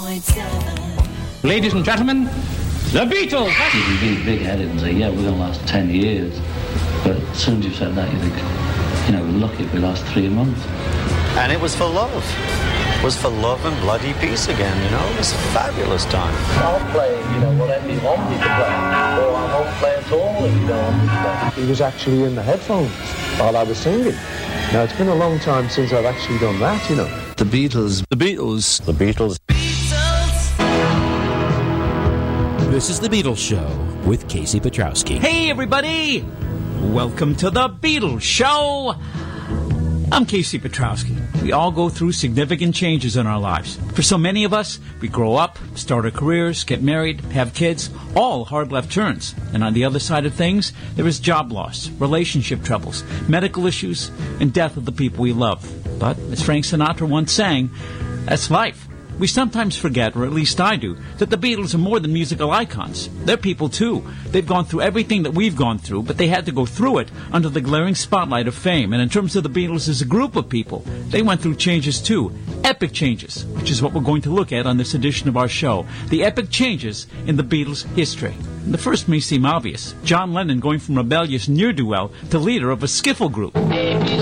101.7. Ladies and gentlemen, the Beatles. You can be big-headed and say, yeah, we're going to last 10 years. But as soon as you've said that, you think, you know, we're lucky if we last 3 months. And it was for love. It was for love and bloody peace again, you know. It was a fabulous time. I'll play, you know, whatever you want me to play. Or I won't play at all if you don't want me to play. He was actually in the headphones while I was singing. Now, it's been a long time since I've actually done that, you know. The Beatles. The Beatles. The Beatles. This is The Beatles Show with Casey Petrowski. Hey, everybody! Welcome to The Beatles Show! I'm Casey Petrowski. We all go through significant changes in our lives. For so many of us, we grow up, start our careers, get married, have kids, all hard left turns. And on the other side of things, there is job loss, relationship troubles, medical issues, and death of the people we love. But, as Frank Sinatra once sang, that's life. We sometimes forget, or at least I do, that the Beatles are more than musical icons. They're people, too. They've gone through everything that we've gone through, but they had to go through it under the glaring spotlight of fame. And in terms of the Beatles as a group of people, they went through changes, too. Epic changes, which is what we're going to look at on this edition of our show. The epic changes in the Beatles' history. And the first may seem obvious. John Lennon going from rebellious ne'er-do-well to leader of a skiffle group.